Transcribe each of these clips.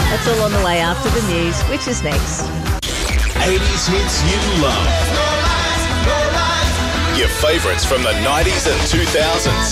That's all on the way after the news, which is next. 80s hits you love. Your favourites from the 90s and 2000s.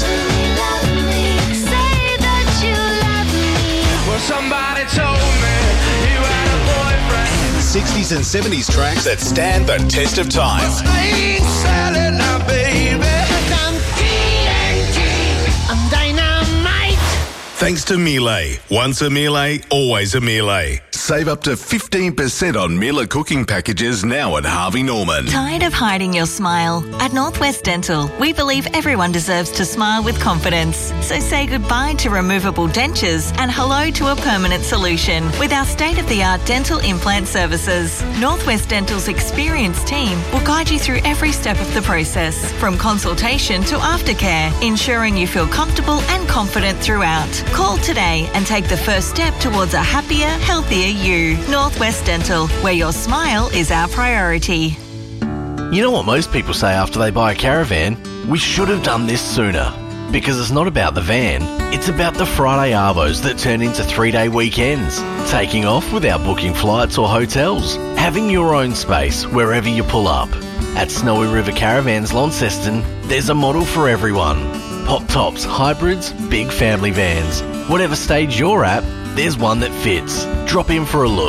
Well, somebody told me you had a boyfriend. 60s and 70s tracks that stand the test of time. I ain't selling now, baby. I'm TNT. I'm dynamite. Thanks to Miele. Once a Miele, always a Miele. Save up to 15% on Miele cooking packages now at Harvey Norman. Tired of hiding your smile? At Northwest Dental, we believe everyone deserves to smile with confidence. So say goodbye to removable dentures and hello to a permanent solution with our state-of-the-art dental implant services. Northwest Dental's experienced team will guide you through every step of the process, from consultation to aftercare, ensuring you feel comfortable and confident throughout. Call today and take the first step towards a happier, healthier you. Northwest Dental, where your smile is our priority. You know what most people say after they buy a caravan? We should have done this sooner. Because it's not about the van, it's about the Friday Arvos that turn into 3-day weekends. Taking off without booking flights or hotels. Having your own space wherever you pull up. At Snowy River Caravans Launceston, there's a model for everyone. Pop tops, hybrids, big family vans. Whatever stage you're at, there's one that fits. Drop in for a look.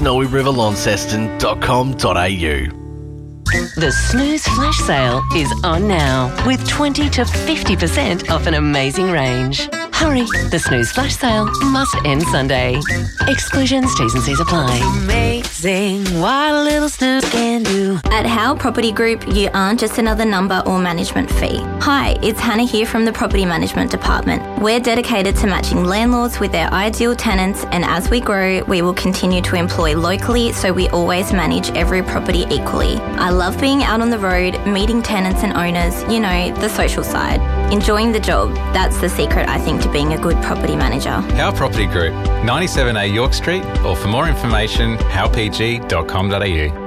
snowyriverlaunceston.com.au. The Snooze Flash Sale is on now with 20 to 50% off an amazing range. Hurry, the Snooze Flash Sale must end Sunday. Exclusions, T's and C's apply. Amazing what a little snooze can do. At Howe Property Group, you aren't just another number or management fee. Hi, it's Hannah here from the Property Management Department. We're dedicated to matching landlords with their ideal tenants, and as we grow, we will continue to employ locally so we always manage every property equally. I love being out on the road, meeting tenants and owners, you know, the social side. Enjoying the job, that's the secret, I think, to being a good property manager. Howe Property Group, 97A York Street, or for more information, howpg.com.au.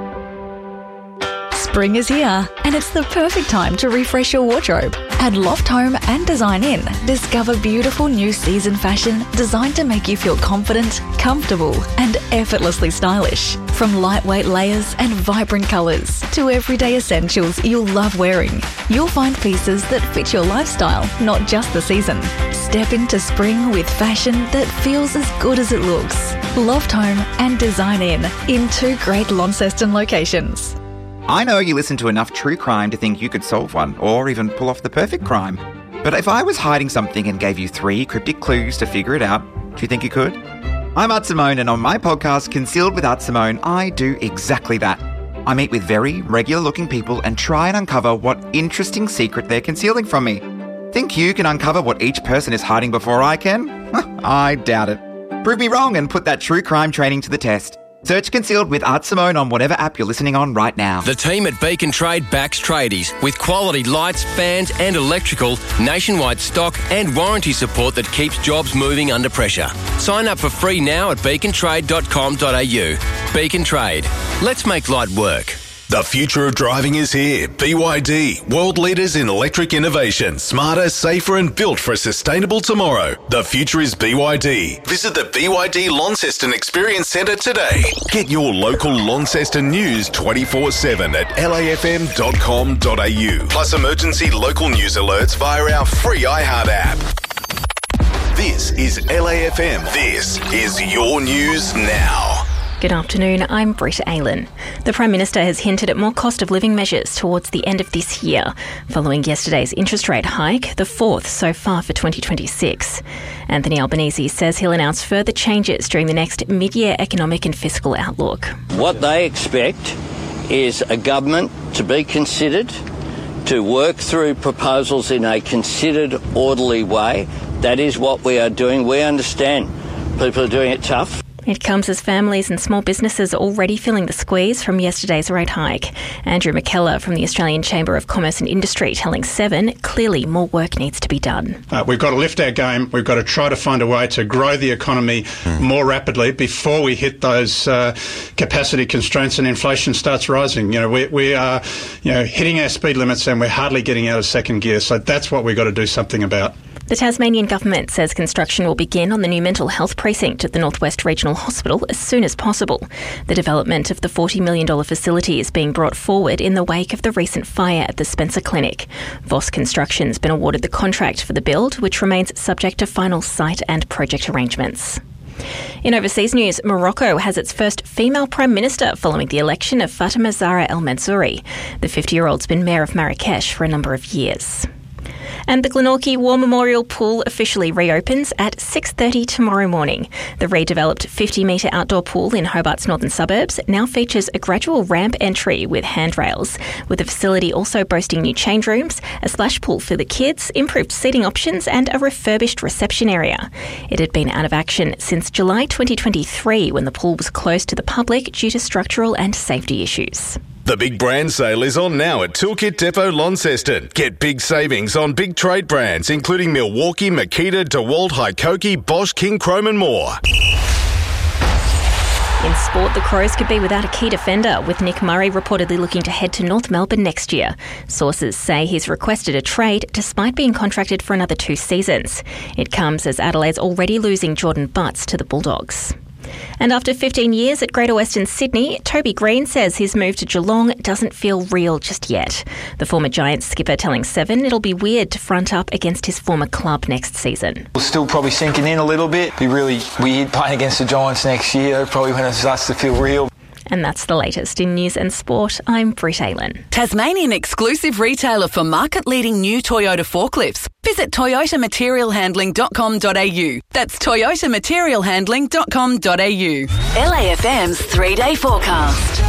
Spring is here, and it's the perfect time to refresh your wardrobe. At Loft Home and Design In, discover beautiful new season fashion designed to make you feel confident, comfortable, and effortlessly stylish. From lightweight layers and vibrant colours to everyday essentials you'll love wearing, you'll find pieces that fit your lifestyle, not just the season. Step into spring with fashion that feels as good as it looks. Loft Home and Design in 2 great Launceston locations. I know you listen to enough true crime to think you could solve one, or even pull off the perfect crime. But if I was hiding something and gave you 3 cryptic clues to figure it out, do you think you could? I'm Art Simone, and on my podcast, Concealed with Art Simone, I do exactly that. I meet with very regular-looking people and try and uncover what interesting secret they're concealing from me. Think you can uncover what each person is hiding before I can? I doubt it. Prove me wrong and put that true crime training to the test. Search Concealed with Art Simone on whatever app you're listening on right now. The team at Beacon Trade backs tradies with quality lights, fans and electrical, nationwide stock and warranty support that keeps jobs moving under pressure. Sign up for free now at beacontrade.com.au. Beacon Trade. Let's make light work. The future of driving is here. BYD, world leaders in electric innovation, smarter, safer and built for a sustainable tomorrow. The future is BYD. Visit the BYD Launceston Experience Centre today. Get your local Launceston news 24/7 at lafm.com.au. Plus emergency local news alerts via our free iHeart app. This is LAFM. This is your news now. Good afternoon, I'm Britta Aylen. The Prime Minister has hinted at more cost of living measures towards the end of this year, following yesterday's interest rate hike, the 4th so far for 2026. Anthony Albanese says he'll announce further changes during the next mid-year economic and fiscal outlook. What they expect is a government to be considered, to work through proposals in a considered, orderly way. That is what we are doing. We understand people are doing it tough. It comes as families and small businesses are already feeling the squeeze from yesterday's rate hike. Andrew McKellar from the Australian Chamber of Commerce and Industry telling Seven clearly more work needs to be done. We've got to lift our game. We've got to try to find a way to grow the economy more rapidly before we hit those capacity constraints and inflation starts rising. We are hitting our speed limits and we're hardly getting out of second gear. So that's what we've got to do something about. The Tasmanian government says construction will begin on the new mental health precinct at the Northwest Regional Hospital as soon as possible. The development of the $40 million facility is being brought forward in the wake of the recent fire at the Spencer Clinic. Voss Construction's been awarded the contract for the build, which remains subject to final site and project arrangements. In overseas news, Morocco has its first female Prime Minister following the election of Fatima Zahra El Mansouri. The 50-year-old's been Mayor of Marrakesh for a number of years. And the Glenorchy War Memorial Pool officially reopens at 6:30 tomorrow morning. The redeveloped 50-metre outdoor pool in Hobart's northern suburbs now features a gradual ramp entry with handrails, with the facility also boasting new change rooms, a splash pool for the kids, improved seating options and a refurbished reception area. It had been out of action since July 2023 when the pool was closed to the public due to structural and safety issues. The big brand sale is on now at Toolkit Depot Launceston. Get big savings on big trade brands including Milwaukee, Makita, DeWalt, Hikoki, Bosch, King Chrome and more. In sport, the Crows could be without a key defender, with Nick Murray reportedly looking to head to North Melbourne next year. Sources say he's requested a trade despite being contracted for another 2 seasons. It comes as Adelaide's already losing Jordan Butts to the Bulldogs. And after 15 years at Greater Western Sydney, Toby Green says his move to Geelong doesn't feel real just yet. The former Giants skipper telling Seven it'll be weird to front up against his former club next season. We're still probably sinking in a little bit. Be really weird playing against the Giants next year, probably when it starts to feel real. And that's the latest in news and sport. I'm Britt Aylan. Tasmanian exclusive retailer for market-leading new Toyota forklifts. Visit toyotamaterialhandling.com.au. That's toyotamaterialhandling.com.au. LAFM's 3-day forecast.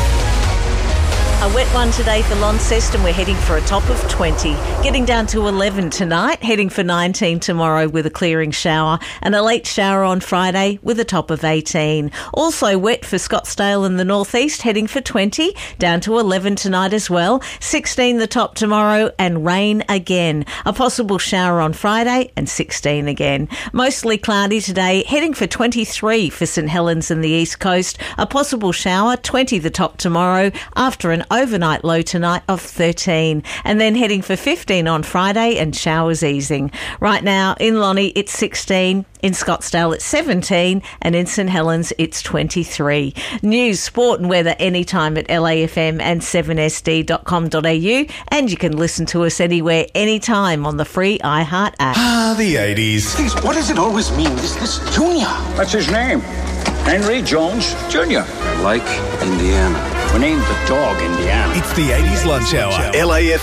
A wet one today for Launceston. We're heading for a top of 20. Getting down to 11 tonight, heading for 19 tomorrow with a clearing shower, and a late shower on Friday with a top of 18. Also wet for Scottsdale in the northeast, heading for 20, down to 11 tonight as well. 16 the top tomorrow, and rain again. A possible shower on Friday and 16 again. Mostly cloudy today, heading for 23 for St Helens and the east coast. A possible shower, 20 the top tomorrow, after an overnight low tonight of 13, and then heading for 15 on Friday and showers easing. Right now in Lonnie it's 16, in Scottsdale it's 17, and in St Helens it's 23. News, sport and weather anytime at LAFM and 7sd.com.au, and you can listen to us anywhere, anytime on the free iHeart app. Ah, the 80s. Please, what does it always mean? This Junior. That's his name. Henry Jones Jr. Like Indiana. We named the dog Indiana. It's the 80s lunch hour. LAFM.